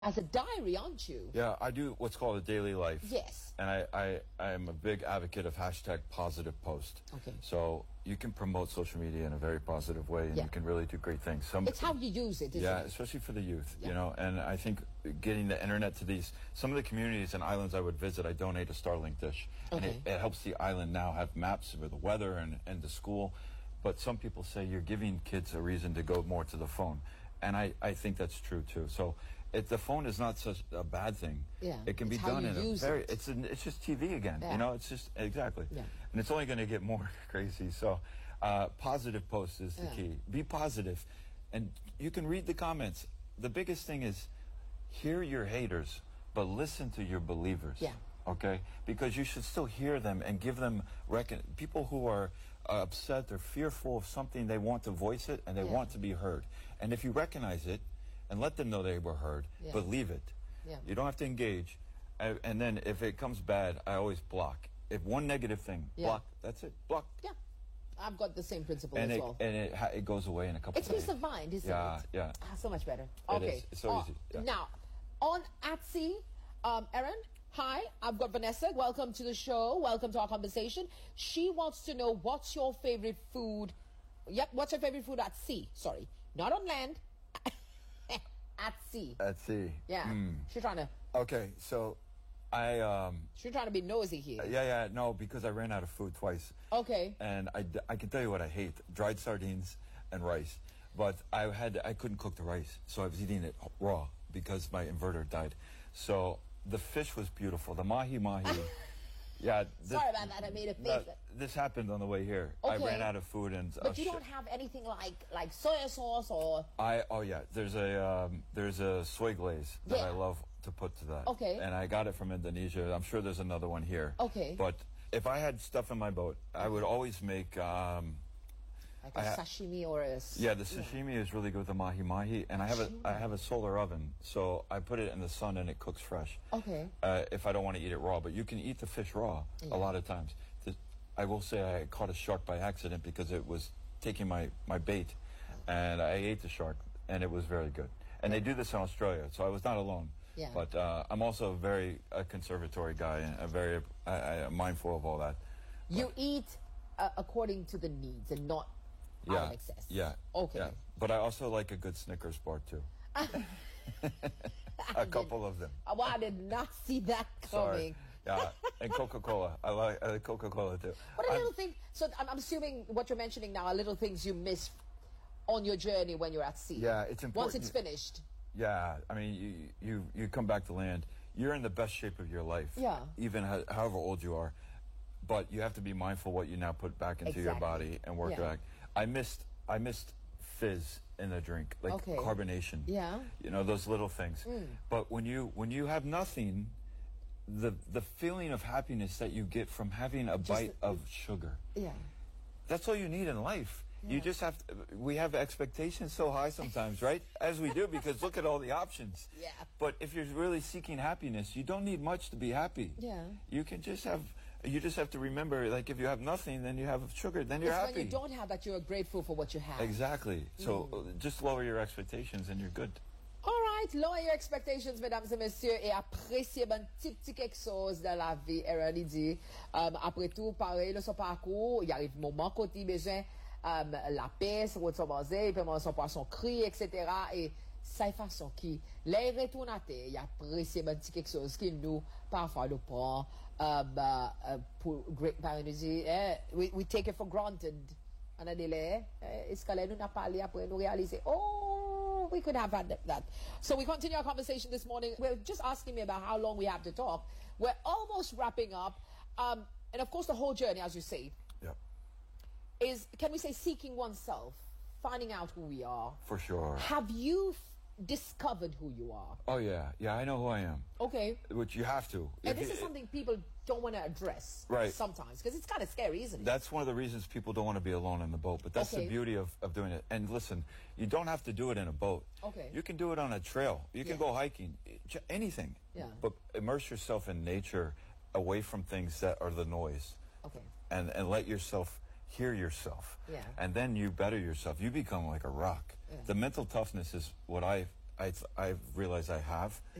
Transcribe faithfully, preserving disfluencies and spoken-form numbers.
as a diary, aren't you? Yeah, I do what's called a daily life. Yes. And I, I, I am a big advocate of hashtag positive post. Okay. So you can promote social media in a very positive way, and yeah. you can really do great things. Some, it's how you use it, isn't yeah, it? especially for the youth, yeah. you know. And I think getting the internet to these, some of the communities and islands I would visit, I donate a Starlink dish. Okay. And it, it helps the island now have maps for the weather and, and the school. But some people say you're giving kids a reason to go more to the phone. And I, I think that's true too. So it, the phone is not such a bad thing. Yeah. It can it's be done in a very, it. it's an, it's just T V again. Yeah. You know, it's just, exactly. Yeah. And it's only going to get more crazy. So uh, positive post is the yeah. key. Be positive. And you can read the comments. The biggest thing is hear your haters, but listen to your believers. Yeah. Okay? Because you should still hear them and give them, recon people who are uh, upset, they're fearful of something, they want to voice it and they yeah. want to be heard. And if you recognize it and let them know they were heard, yeah. believe it. Yeah. You don't have to engage. I, and then if it comes bad, I always block. If one negative thing, yeah. block, that's it, block. Yeah. I've got the same principle and as it, well. And it, ha it goes away in a couple it's of days. It's peace of mind, isn't yeah, it? Yeah, yeah. Ah, so much better. It okay. Is. It's so uh, easy. Yeah. Now, on Etsy, um, Erin, hi, I've got Vanessa. Welcome to the show. Welcome to our conversation. She wants to know what's your favorite food. Yep, what's your favorite food at sea? Sorry, not on land. At sea. At sea. Yeah. Mm. She's trying to. Okay, so I. Um, She's trying to be nosy here. Yeah, yeah, no, because I ran out of food twice. Okay. And I, I can tell you what I hate: dried sardines and rice. But I had I couldn't cook the rice, so I was eating it raw because my inverter died. So the fish was beautiful. The mahi mahi. Yeah. This, Sorry about that. I made a face. That, this happened on the way here. Okay. I ran out of food and. But uh, you don't have anything like like soy sauce or. I oh yeah. There's a um, there's a soy glaze that yeah. I love to put to that. Okay. And I got it from Indonesia. I'm sure there's another one here. Okay. But if I had stuff in my boat, I would always make. Um, like a sashimi or a. Yeah, the sashimi yeah. is really good with the mahi mahi, and I have a I have a solar oven, so I put it in the sun and it cooks fresh. Okay. Uh, if I don't want to eat it raw, but you can eat the fish raw yeah. a lot of times. The, I will say I caught a shark by accident because it was taking my my bait, and I ate the shark, and it was very good. And yeah. they do this in Australia, so I was not alone. Yeah. But uh, I'm also a very a conservatory guy and a very I, I, I'm mindful of all that. You but, eat uh, according to the needs and not. Yeah, out of excess. yeah. Okay. Yeah. But I also like a good Snickers bar too. A couple of them. Well, I did not see that coming. Sorry. Yeah, and Coca-Cola. I like, I like Coca-Cola too. What a I'm, little thing. So I'm, I'm assuming what you're mentioning now are little things you miss on your journey when you're at sea. Yeah, it's important. Once it's finished. Yeah, I mean, you you you come back to land. You're in the best shape of your life. Yeah. Even ho however old you are, but you have to be mindful what you now put back into exactly. your body and work yeah. back. I missed I missed fizz in the drink, like okay. carbonation. Yeah. You know, those little things. Mm. But when you when you have nothing, the the feeling of happiness that you get from having a just bite the, of sugar. Yeah. That's all you need in life. Yeah. You just have to, we have expectations so high sometimes, right? As we do, because look at all the options. Yeah. But if you're really seeking happiness, you don't need much to be happy. Yeah. You can just have, you just have to remember, like if you have nothing, then you have sugar, then you're it's happy. when you don't have that, you're grateful for what you have. Exactly. So mm. uh, just lower your expectations and you're good. All right, lower your expectations, mesdames et messieurs, et appréciez ben petit petit quelque chose dans la vie. Erin dit, um, après tout, pareil, le son parcours, il arrive moment côté besoin um, la paix, sur son manger, il peut manger son poisson cru, et cetera. Et c'est façon qui, les retourne à terre, il apprécie ben petit quelque chose qui nous, parfois, nous prend um, uh, uh, pour par nous dit, eh, we, we take it for granted. On a dit, eh, est-ce que nous n'a parlé après nous réaliser, oh, we could have had that. So we continue our conversation this morning. We're just asking me about how long we have to talk. We're almost wrapping up. Um, and of course, the whole journey, as you say, yep. is, can we say, seeking oneself, finding out who we are. For sure. Have you f discovered who you are? Oh, yeah. Yeah, I know who I am. Okay. Which you have to. And if this you, is something people don't want to address right. sometimes, because it's kind of scary, isn't it? That's one of the reasons people don't want to be alone in the boat, but that's okay. the beauty of, of doing it. And listen, you don't have to do it in a boat. Okay. You can do it on a trail. You can yeah. go hiking, anything. Yeah. But immerse yourself in nature, away from things that are the noise. Okay. And, and let yourself hear yourself. Yeah. And then you better yourself. You become like a rock. Yeah. The mental toughness is what I I, I realized I have.